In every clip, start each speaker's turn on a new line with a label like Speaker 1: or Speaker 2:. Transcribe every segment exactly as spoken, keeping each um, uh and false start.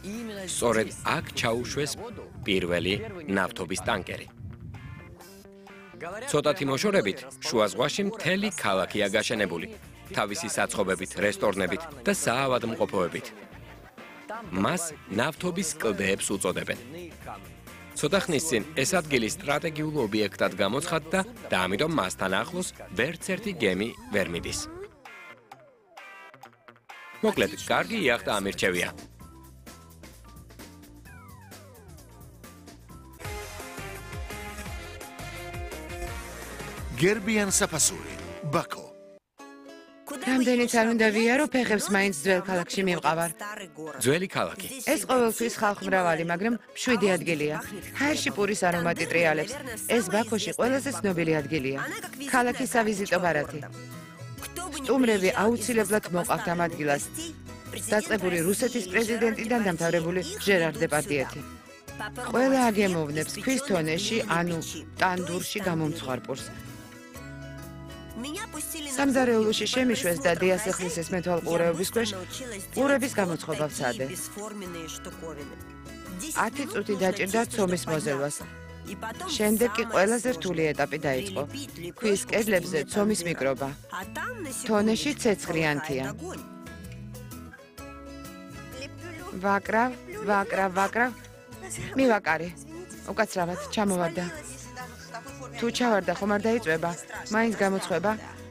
Speaker 1: სწორედ აქ ჩაუშვეს პირველი ნავთობის ტანკერი. ცოტათი მოშორებით შუა ზღვაში მთელი ქალაქია გაშენებული, თავისი საწყობებით, რესტორნებით და საავადმყოფოებით. მას ნავთობის კლდეებს უწოდებენ. ცოტა ხნის წინ ეს ადგილი სტრატეგიულ ობიექტად გამოცხადდა და ამიტომ მასთან ახლოს ვერც ერთი გემი ვერ მიდის. მოკლედ, კარგი იახტა ამირჩევია.
Speaker 2: გერბიან საფასური, ბაქო.
Speaker 3: რამდენიც არ უნდა ვიარო, ფეხებს მაინც ძველ ქალაქში მივყავარ.
Speaker 1: ძველი ქალაქი.
Speaker 3: ეს ყოველთვის ხალხმრავალი, მაგრამ მშვიდი ადგილია. ჰაერში პურის არომატი ტრიალებს. ეს ბაქოში ყველაზე ცნობილი ადგილია. ქალაქის სავიზიტო ბარათი. სტუმრები აუცილებლად მოყავთ ამ ადგილას. დაწყებული რუსეთის პრეზიდენტიდან დამთავრებული ჟერარ დეპარდიეთი. ყველა აგემოვნებს ქვის თონეში, ანუ ტანდურში გამომცხვარ პურს. სამზარეულოში შემიშვეს და დიასახლისის მეთვალყურეობის ქვეშ პურების გამოცხობა ვცადე. ათი წუთი დაჭირდა ცომის მოზელვას. შემდეგ კი ყველაზე რთული ეტაპი დაიწყო. ქვის კედლებზე ცომის მიკრობა. თონეში ცეცხლიანთია. ვაკრავ, ვაკრავ, ვაკრავ. მივაკარი. უკაცრავად ჩამოვარდა. თუ ჩავარდა ხომ არ დაიწვება, მაინც გამოცხება.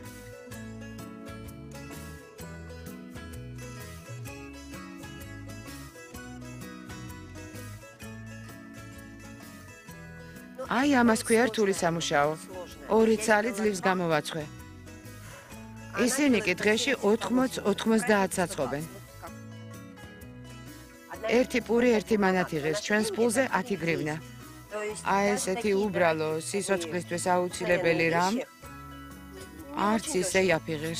Speaker 3: აი ამას ქვია რთული სამუშაო. ორი ცალი ძლივს გამოვაცხვე. ისინი კი დღეში ოთხმოც ოთხმოცდაათ საცხობენ. ერთი პური ერთი მანათი ღირს, ჩვენს ფულზე ათი გრივნა. აი ესეთი უბრალო სიცოცხლისთვის აუცილებელი რამ არც ისე იაფიღებს.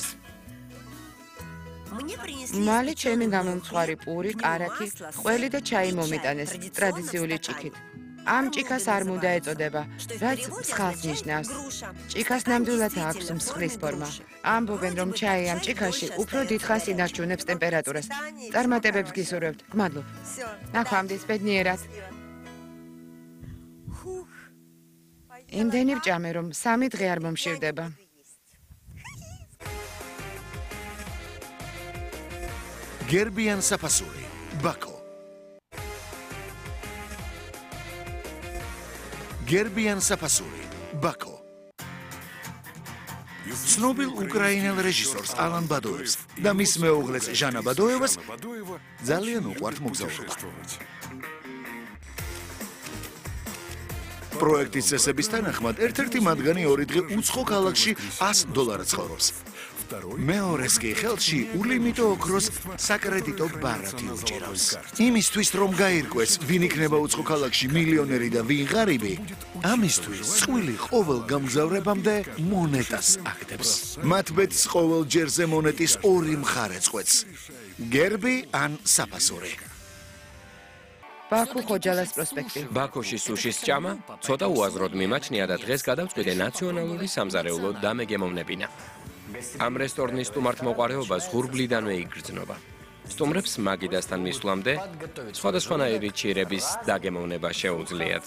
Speaker 3: მალე ჩემი გამომცხვარი პური, კარაქი, ყველი და ჩაი მომიტანეს ტრადიციული ჭიქით. ამ ჭიქას არ მუდა ეწოდება, რაც მსხალს ნიშნავს. ჭიქას ნამდვილად აქვს მსხლის ფორმა. ამბობენ, რომ ჩაი ამ ჭიქაში უფრო დიდხანს ინარჩუნებს ტემპერატურას. წარმატებებს გისურვებთ. გმადლობ. ნახვამდის ბედნიერად. იმდენი ვჭამე, რომ სამი დღე არ მომშირდება.
Speaker 2: გერბიან საფასური, ბაქო. გერბიან საფასური, ბაქო. ცნობილ უკრაინელ რეჟისორს ალან ბადოევს და მის მეუღლეს ჟანა ბადოევას ძალიან უყვართ მოგზაურობა. პროექტის წესების თანახმად ერთ-ერთი მათგანი ორი დღე უცხო ქალაქში ას დოლარად ცხოვრობს. მეორეს კი ხელში ულიმიტო ოქროს საკრედიტო ბარათი უჭირავს. იმისთვის რომ გაირკვეს, ვინ იქნება უცხო ქალაქში მილიონერი და ვინ ღარიბი, ამისთვის წყვილი ყოველ გამგზავრებამდე მონეტას აგდებს. მათ ბედს ყოველ ჯერზე მონეტის ორი მხარე წყვეტს. გერბი ან საფასური.
Speaker 3: ბაქო ხოჯალას პროსპექტი.
Speaker 1: ბაქოში სუშის ჭამა ცოტა უაზროდ მიმაჩნია და დღეს გადავწყვიტე ნაციონალური სამზარეულო დამეგემოვნებინა. ამ რესტორნის სტუმართმოყვარეობას ღურბლიდანვე იგრძნობა. სტუმრებს მაგიდასთან მისვლამდე სხვადასხვანაირი ჩირების დაგემოვნება შეუძლიათ.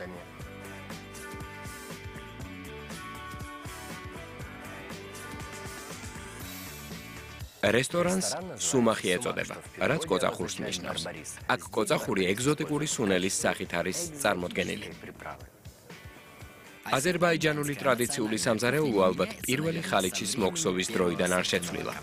Speaker 1: რესტორანს სუმახი ეწოდება, რაც კოწახურს ნიშნავს. აქ კოწახური ეგზოტიკური სუნელის სახით არის წარმოდგენილი. აზერბაიჯანული ტრადიციული სამზარეულო ალბათ პირველი ხალიჩის მოქსოვის დროიდან არ შეცვლილა.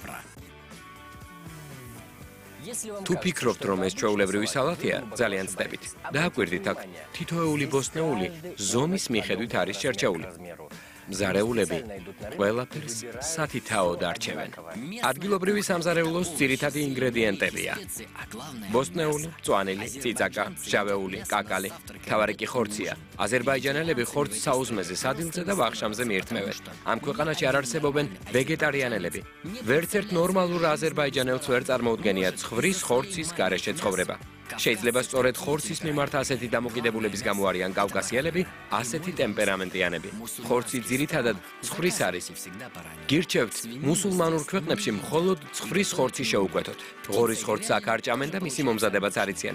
Speaker 1: თუ ფიქრობთ, რომ ეს ჩვეულებრივი სალათია, ძალიან ცდებით. დააკვირდით, აქ თითოეული ბოსტნეული ზომის მიხედვით არის შერჩეული. მზარეულები ყველაფერს სათითაოდ არჩევენ. ადგილობრივი სამზარეულოს ძირითადი ინგრედიენტებია: ბოსტნეული, მწვანილი, წიწაკა, შავეული, კაკალი. მთავარი კი ხორცია. აზერბაიჯანელები ხორცს საუზმეზე სადილზე და ვახშამზე მიირთმევენ. ამ ქვეყანაში არ არსებობენ ვეგეტარიანელები. ვერც ერთ ნორმალურ აზერბაიჯანელს ვერ წარმოუდგენია ცხვრის ხორცის გარეშე ცხოვრება. შეიძლება სწორედ ხორცის მიმართ ასეთი დამოკიდებულების გამო არიან კავკასიელები, ასეთი ტემპერამენტიანები. ხორცი ძირითადად ცხვრის არის. გირჩევთ, მუსულმანურ ქვეყნებში მხოლოდ ცხვრის ხორცი შეუკვეთოთ. ღორის ხორცს აქ არ ჭამენ და მისი მომზადებაც არ იციან.